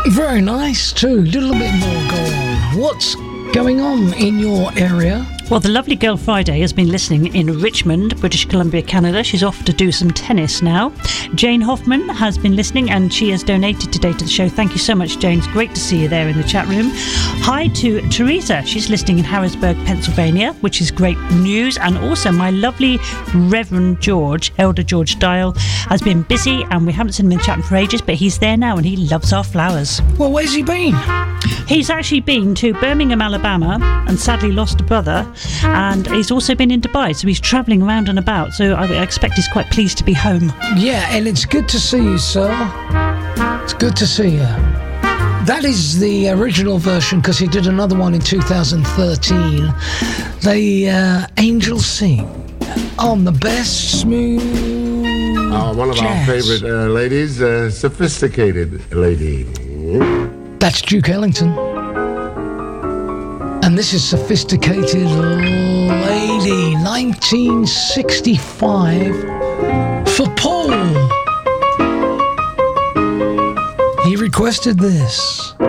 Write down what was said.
Very nice too. A little bit more go on. What's going on in your area? Well, the lovely girl Friday has been listening in Richmond, British Columbia, Canada. She's off to do some tennis now. Jane Hoffman has been listening and she has donated today to the show. Thank you so much, Jane. It's great to see you there in the chat room. Hi to Teresa. She's listening in Harrisburg, Pennsylvania, which is great news. And also my lovely Reverend George, Elder George Dial, has been busy and we haven't seen him in the chat room for ages, but he's there now and he loves our flowers. Well, where's he been? He's actually been to Birmingham, Alabama, and sadly lost a brother. And he's also been in Dubai, so he's travelling around and about. So I expect he's quite pleased to be home. Yeah, and it's good to see you, sir. It's good to see you. That is the original version, because he did another one in 2013. The Angels Sing on the best smooth one of jazz. our favourite ladies, Sophisticated Lady. That's Duke Ellington. And this is Sophisticated Lady, 1965, for Paul. He requested this.